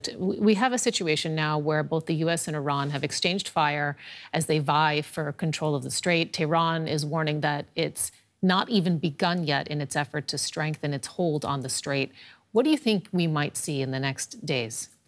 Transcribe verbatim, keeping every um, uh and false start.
We have a situation now where both the U S and Iran have exchanged fire as they vie for control of the strait. Tehran is warning that it's not even begun yet in its effort to strengthen its hold on the strait. What do you think we might see in the next days?